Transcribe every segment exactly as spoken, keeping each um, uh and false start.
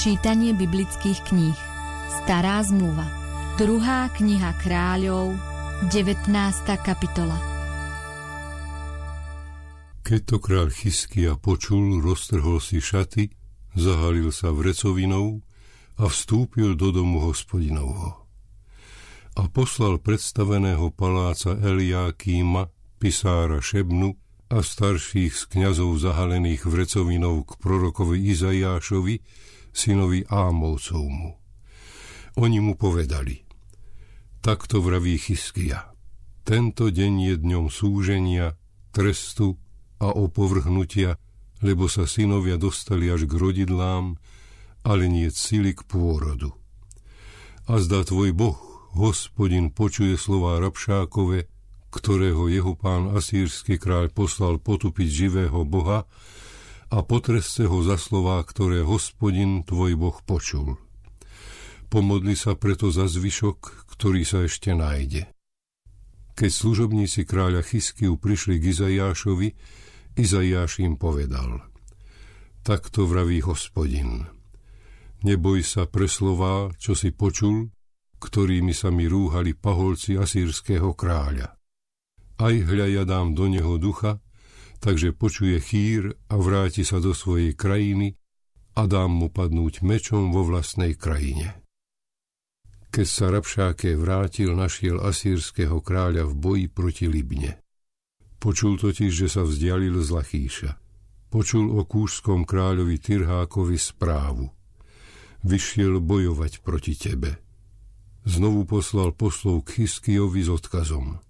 Čítanie biblických kníh. Stará zmluva. Druhá kniha Kráľov, devätnásta kapitola. Keď to kráľ Chizkia počul, roztrhol si šaty, zahalil sa vrecovinou a vstúpil do domu Hospodinovho. A poslal predstaveného paláca Eliákíma, pisára Šebnu a starších z kňazov zahalených vrecovinou k prorokovi Izaiášovi, synovi Ámovcovmu. Oni mu povedali: takto vraví Chizkia, tento deň je dňom súženia, trestu a opovrhnutia, lebo sa synovia dostali až k rodidlám, ale nie sily k pôrodu. A zdá tvoj Boh, Hospodin, počuje slová Rabšákove, ktorého jeho pán asýrsky kráľ poslal potupiť živého Boha, a potreste ho za slová, ktoré Hospodin, tvoj Boh, počul. Pomodli sa preto za zvyšok, ktorý sa ešte nájde. Keď služobníci kráľa Chizkiu prišli k Izaiášovi, Izaiáš im povedal: takto vraví Hospodin, neboj sa pre slová, čo si počul, ktorými sa mi rúhali paholci asýrskeho kráľa. Aj hľa, ja dám do neho ducha, takže počuje chýr a vráti sa do svojej krajiny a dám mu padnúť mečom vo vlastnej krajine. Keď sa Rabšáke vrátil, našiel asýrskeho kráľa v boji proti Libne. Počul totiž, že sa vzdialil z Lachíša. Počul o kúšskom kráľovi Tirhákovi správu: vyšiel bojovať proti tebe. Znovu poslal poslov k Chizkiovi s odkazom: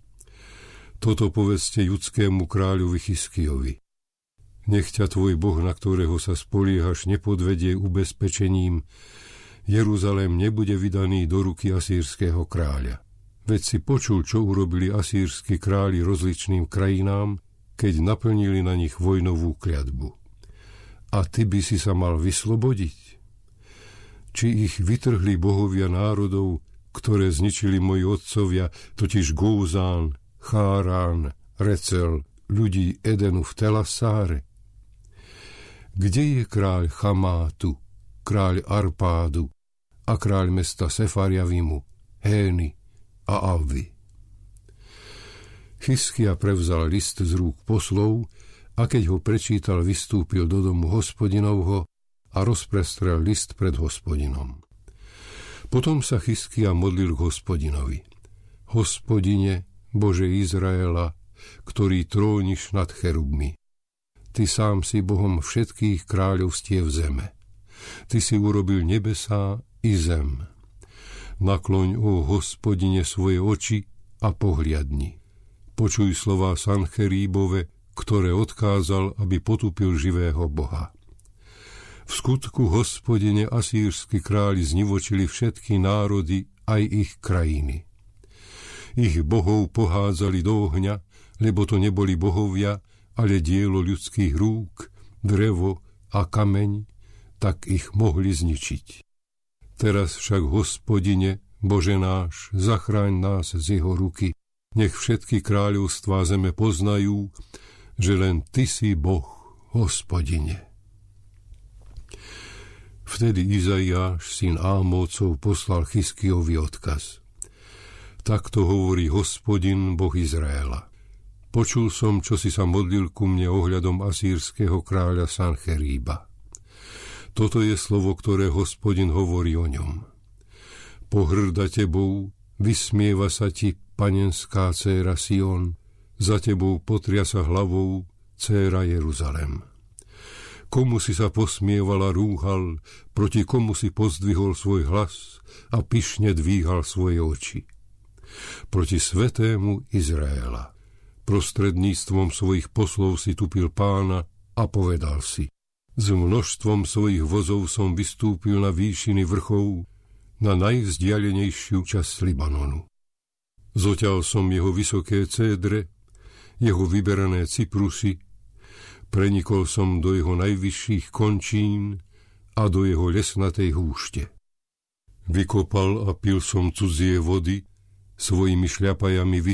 toto povedzte judskému kráľovi Chizkiovi. Nech ťa tvoj Boh, na ktorého sa spoliehaš, nepodvedie ubezpečením: Jeruzalém nebude vydaný do ruky asýrskeho kráľa. Veď si počul, čo urobili asýrski králi rozličným krajinám, keď naplnili na nich vojnovú kliatbu. A ty by si sa mal vyslobodiť? Či ich vytrhli bohovia národov, ktoré zničili moji otcovia, totiž Gózán, Chárán, Recel, ľudí Edenu v Telasáre? Kde je kráľ Chamátu, kráľ Arpádu a kráľ mesta Sefariavimu, Hény a Avvy? Chizkia prevzal list z rúk poslov a keď ho prečítal, vystúpil do domu Hospodinovho a rozprestrel list pred Hospodinom. Potom sa Chizkia modlil k Hospodinovi: Hospodine, Bože Izraela, ktorý tróniš nad cherubmi. Ty sám si Bohom všetkých kráľovstiev zeme. Ty si urobil nebesá i zem. Nakloň, ó Hospodine, svoje oči a pohliadni. Počuj slová Sancheríbove, ktoré odkázal, aby potupil živého Boha. V skutku, Hospodine, asýrsky králi znivočili všetky národy, aj ich krajiny. Ich bohov pohádzali do ohňa, lebo to neboli bohovia, ale dielo ľudských rúk, drevo a kameň, tak ich mohli zničiť. Teraz však, Hospodine, Bože náš, zachráň nás z jeho ruky, nech všetky kráľovstvá zeme poznajú, že len ty si Boh, Hospodine. Vtedy Izaiáš, syn Ámovcov, poslal Chizkiovi odkaz: takto hovorí Hospodin, Boh Izraela. Počul som, čo si sa modlil ku mne ohľadom asýrskeho kráľa Sancheríba. Toto je slovo, ktoré Hospodin hovorí o ňom. Pohrda tebou, vysmieva sa ti panenská dcéra Sion, za tebou potria sa hlavou dcéra Jeruzalem. Komu si sa posmieval a rúhal, proti komu si pozdvihol svoj hlas a pyšne dvíhal svoje oči? Proti svetému Izraela. Prostredníctvom svojich poslov si tupil Pána a povedal si: s množstvom svojich vozov som vystúpil na výšiny vrchov, na najvzdialenejšiu časť Libanonu. Zoťal som jeho vysoké cédre, jeho vyberané cyprusy, prenikol som do jeho najvyšších končín a do jeho lesnatej húšte. Vykopal a pil som cudzie vody, svojimi šľapajami